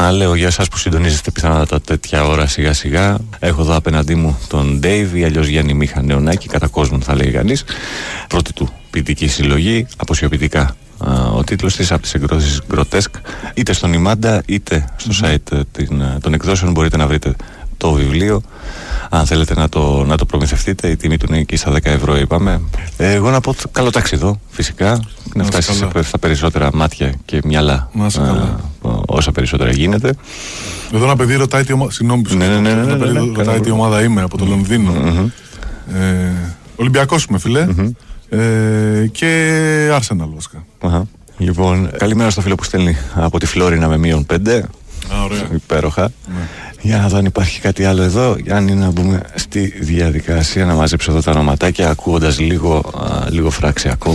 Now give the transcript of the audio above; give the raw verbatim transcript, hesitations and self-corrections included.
Ξαναλέω για εσάς που συντονίζεστε πιθανότατα τέτοια ώρα σιγά σιγά. Έχω εδώ απέναντί μου τον Dave ή αλλιώς Γιάννη Μίχα Νεωνάκη, κατά κόσμον θα λέει κανείς. Πρώτη του ποιητική συλλογή, αποσιοποιητικά ο τίτλος της, από τις εκδόσεις Grotesque. Είτε στον Ιμάντα είτε στο mm-hmm. site την, των εκδόσεων μπορείτε να βρείτε το βιβλίο. Αν θέλετε να το, να το προμηθευτείτε, η τιμή του είναι εκεί στα δέκα ευρώ, είπαμε. Ε, εγώ να πω καλό ταξίδο, φυσικά. Να φτάσει σε, στα περισσότερα μάτια και μυαλά. Α, όσα περισσότερα γίνεται. Εδώ ένα παιδί ρωτάει τι ομάδα. Συγγνώμη, ναι, ναι, ναι, ναι, ναι, ναι, ναι, ρωτάει τι ομάδα είμαι από το Λονδίνο. Mm-hmm. Ε, Ολυμπιακός είμαι, φιλέ. Mm-hmm. Ε, και Arsenal, βασικά. Uh-huh. Λοιπόν, καλημέρα στο φίλο που στέλνει από τη Φλόρινα με μείον πέντε. Α, ωραία. Υπέροχα. Ναι. Για να δω αν υπάρχει κάτι άλλο εδώ. Αν είναι να μπούμε στη διαδικασία να μαζέψω εδώ τα ονοματάκια, ακούγοντας λίγο, λίγο φράξιακό.